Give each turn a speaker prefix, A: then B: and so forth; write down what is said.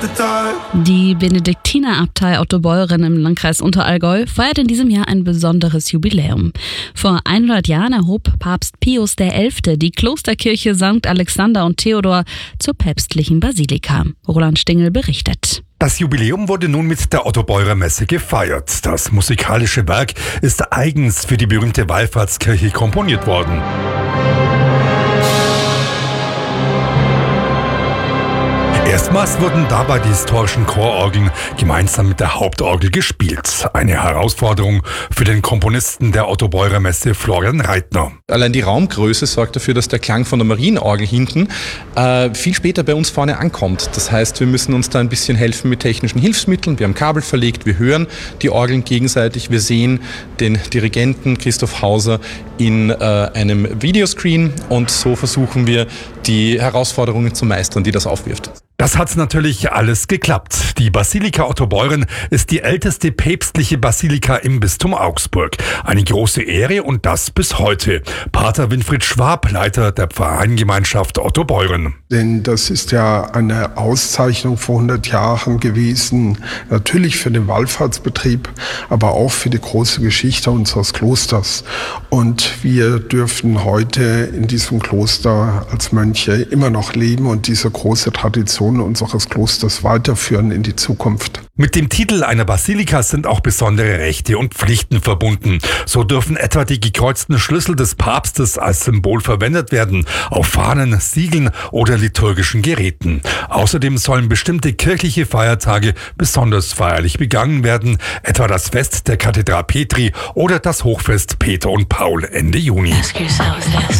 A: Die Benediktinerabtei Ottobeuren im Landkreis Unterallgäu feiert in diesem Jahr ein besonderes Jubiläum. Vor 100 Jahren erhob Papst Pius XI. Die Klosterkirche St. Alexander und Theodor zur päpstlichen Basilika. Roland Stingel berichtet.
B: Das Jubiläum wurde nun mit der Ottobeurer Messe gefeiert. Das musikalische Werk ist eigens für die berühmte Wallfahrtskirche komponiert worden. Erstmals wurden dabei die historischen Chororgeln gemeinsam mit der Hauptorgel gespielt. Eine Herausforderung für den Komponisten der Ottobeurer Messe, Florian Reitner.
C: Allein die Raumgröße sorgt dafür, dass der Klang von der Marienorgel hinten viel später bei uns vorne ankommt. Das heißt, wir müssen uns da ein bisschen helfen mit technischen Hilfsmitteln. Wir haben Kabel verlegt, wir hören die Orgeln gegenseitig. Wir sehen den Dirigenten Christoph Hauser in einem Videoscreen und so versuchen wir, die Herausforderungen zu meistern, die das aufwirft.
B: Das hat natürlich alles geklappt. Die Basilika Ottobeuren ist die älteste päpstliche Basilika im Bistum Augsburg. Eine große Ehre und das bis heute. Pater Winfried Schwab, Leiter der Pfarreiengemeinschaft Ottobeuren.
D: Denn das ist ja eine Auszeichnung vor 100 Jahren gewesen, natürlich für den Wallfahrtsbetrieb, aber auch für die große Geschichte unseres Klosters. Und wir dürfen heute in diesem Kloster als Mönche immer noch leben und diese große Tradition unseres Klosters weiterführen in die Zukunft.
B: Mit dem Titel einer Basilika sind auch besondere Rechte und Pflichten verbunden. So dürfen etwa die gekreuzten Schlüssel des Papstes als Symbol verwendet werden, auf Fahnen, Siegeln oder liturgischen Geräten. Außerdem sollen bestimmte kirchliche Feiertage besonders feierlich begangen werden, etwa das Fest der Kathedra Petri oder das Hochfest Peter und Paul Ende Juni.